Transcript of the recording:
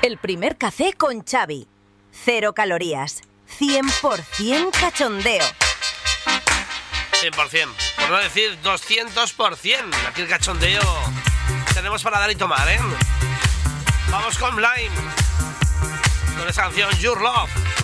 El primer café con Xavi. 0 calorías. 100% cachondeo. 100%. Por no decir 200%. Aquí el cachondeo tenemos para dar y tomar, ¿eh? Vamos con Blime. Con esa canción Your Love.